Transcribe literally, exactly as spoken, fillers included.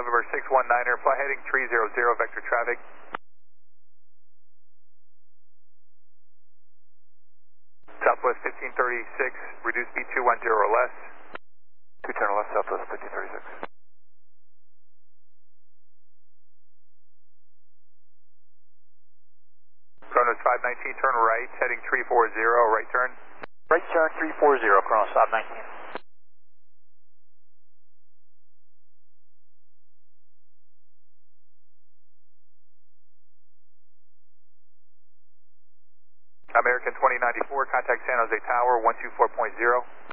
November six one niner, fly heading three zero zero, vector traffic. Southwest fifteen thirty-six, reduce speed two one zero or less. two ten or less, Southwest fifteen thirty-six. Kronos five nineteen, turn right, heading three four zero, right turn. Right turn three four zero, Kronos five nineteen. American twenty ninety-four, contact San Jose Tower, one two four point zero.